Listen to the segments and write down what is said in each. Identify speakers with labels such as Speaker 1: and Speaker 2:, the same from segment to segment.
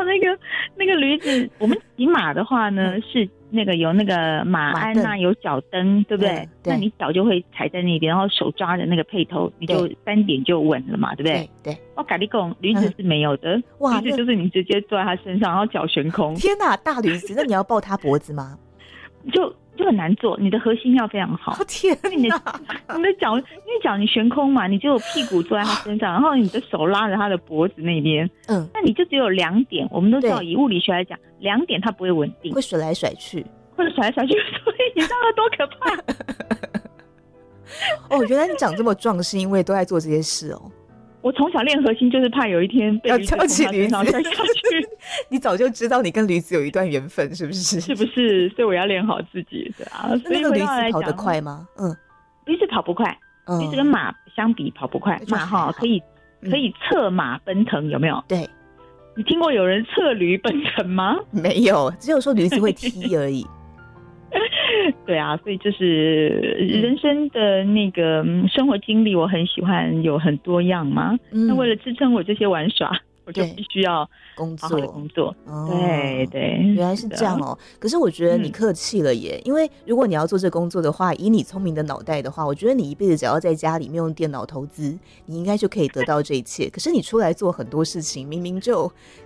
Speaker 1: 后那个驴子，我们骑马的话呢，是那个有那个马鞍啊，有脚蹬，对不对？那你脚就会踩在那边，然后手抓着那个辔头，你就3点就稳了嘛，对不对？
Speaker 2: 对。
Speaker 1: 我跟你讲，驴子是没有的，
Speaker 2: 哇，
Speaker 1: 驴子就是你直接坐在它身上，然后脚悬空。
Speaker 2: 天哪，大驴子，那你要抱它脖子吗？
Speaker 1: 就很难做，你的核心要非常好。
Speaker 2: 天哪，
Speaker 1: 你的脚，因为脚你悬空嘛，你就有屁股坐在他身上，然后你的手拉着他的脖子那边，那你就只有2点。我们都知道，以物理学来讲，2点它不会稳定，
Speaker 2: 会甩来甩去，
Speaker 1: 所以你知道它多可怕？
Speaker 2: 哦，原来你长这么壮是因为都在做这些事哦。
Speaker 1: 我从小练核心就是怕有一天被驴子从他身上摔下去。
Speaker 2: 你早就知道你跟驴子有一段缘分，是不是？
Speaker 1: 是不是？所以我要练好自己的啊。所以
Speaker 2: 那个驴子跑得快吗？
Speaker 1: 驴子跑不快，驴子跟马相比跑不快。马哈可以策马奔腾，有没有？
Speaker 2: 对。
Speaker 1: 你听过有人策驴奔腾吗？
Speaker 2: 没有，只有说驴子会踢而已。
Speaker 1: 对啊，所以就是人生的那个生活经历，我很喜欢有很多样嘛。那为了支撑我这些玩耍，我就必须要好好的工作。对对，
Speaker 2: 原来是这样哦。可是我觉得你客气了耶，因为如果你要做这工作的话，以你聪明的脑袋的话，我觉得你一辈子只要在家里面用电脑投资，你应该就可以得到这一切。可是你出来做很多事情，明明就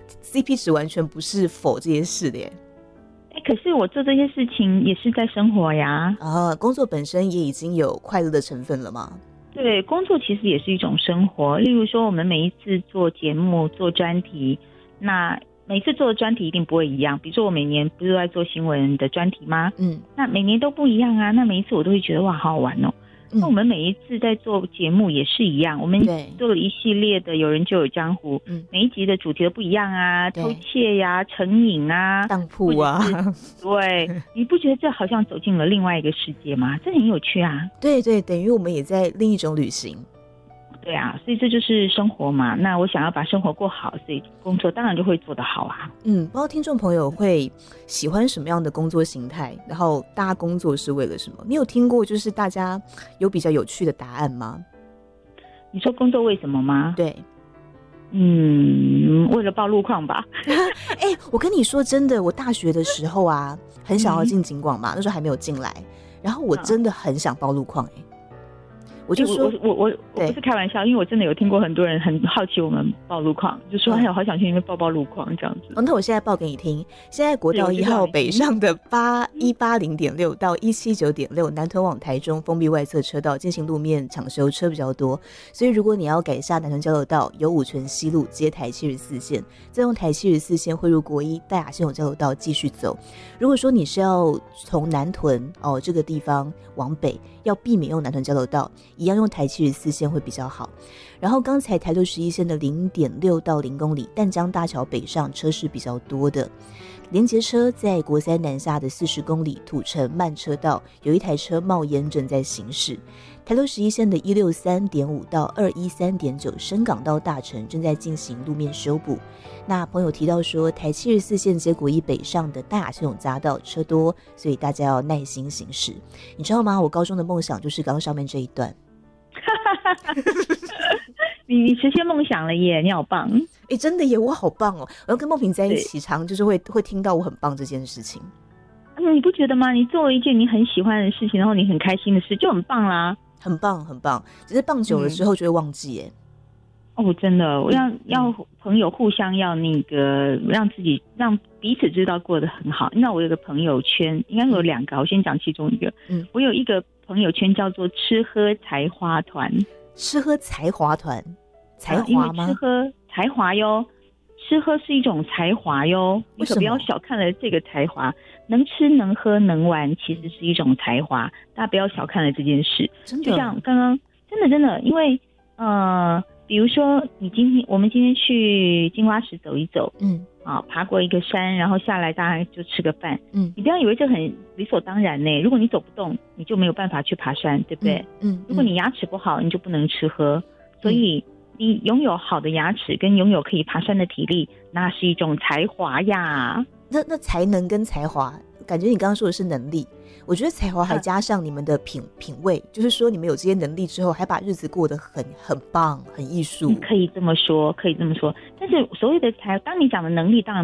Speaker 2: CP 值完全不是否这些事的耶。
Speaker 1: 可是我做这些事情也是在生活呀。
Speaker 2: 工作本身也已经有快乐的成分了吗？
Speaker 1: 对，工作其实也是一种生活。例如说，我们每一次做节目、做专题，那每次做的专题一定不会一样。比如说，我每年不是都在做新闻的专题吗？那每年都不一样啊。那每一次我都会觉得哇，好好玩哦。那我们每一次在做节目也是一样，我们做了一系列的有人就有江湖，每一集的主题都不一样啊，偷窃呀、成瘾啊、
Speaker 2: 当铺啊，
Speaker 1: 对，你不觉得这好像走进了另外一个世界吗？这很有趣啊。
Speaker 2: 对对，等于我们也在另一种旅行。
Speaker 1: 对啊，所以这就是生活嘛。那我想要把生活过好，所以工作当然就会做得好啊。
Speaker 2: 不知道听众朋友会喜欢什么样的工作形态，然后大家工作是为了什么？你有听过就是大家有比较有趣的答案吗？
Speaker 1: 你说工作为什么吗？
Speaker 2: 对，
Speaker 1: 为了报路况吧。
Speaker 2: 我跟你说真的，我大学的时候啊，很想要进警广嘛，那时候还没有进来，然后我真的很想报路况。我就说
Speaker 1: 我不是开玩笑，因为我真的有听过很多人很好奇我们报路况，就说好想去那边报路况这样子。
Speaker 2: 那我现在报给你听，现在国道1号北上的180.6到179.6南屯往台中封闭外侧车道进行路面抢修，车比较多，所以如果你要改下南屯交流道，由五权西路接台74线，再用台74线汇入国一大雅系统交流道继续走。如果说你是要从南屯这个地方往北，要避免用南屯交流道，一样用台74线会比较好。然后刚才台61线的0.6到0公里淡江大桥北上车是比较多的，连结车在国三南下的40公里土城慢车道有一台车冒烟正在行驶。台61线的163.5到213.9深港到大城正在进行路面修补。那朋友提到说，台74线接国一北上的大雅系统匝道车多，所以大家要耐心行驶。你知道吗？我高中的梦想就是刚刚上面这一段。
Speaker 1: 你实现梦想了耶，你好棒！
Speaker 2: 真的耶，我好棒哦！我要跟梦萍在一起，常就是会听到我很棒这件事情。
Speaker 1: 你不觉得吗？你做了一件你很喜欢的事情，然后你很开心的事，就很棒啦。
Speaker 2: 很棒，很棒。只是棒久了之后就会忘记耶。
Speaker 1: 真的，我要朋友互相要那个让彼此知道过得很好。那我有个朋友圈，应该有2个，我先讲其中一个。我有一个朋友圈叫做吃喝才华团。
Speaker 2: 吃喝才华团，才华吗？
Speaker 1: 因为吃喝才华哟，吃喝是一种才华哟，你可不要小看了这个才华。能吃能喝能玩其实是一种才华，大家不要小看了这件事。
Speaker 2: 真的，
Speaker 1: 就像刚刚真的，因为比如说我们今天去金瓜石走一走，爬过一个山，然后下来大家就吃个饭，你不要以为这很理所当然呢。如果你走不动，你就没有办法去爬山，对不对？如果你牙齿不好，你就不能吃喝，所以你拥有好的牙齿跟拥有可以爬山的体力，那是一种才华呀。
Speaker 2: 那才能跟才华，感觉你刚刚说的是能力，我觉得才华还加上你们的品味，就是说你们有这些能力之后，还把日子过得很棒，很艺术。
Speaker 1: 可以这么说。但是所谓的当你讲的能力，当然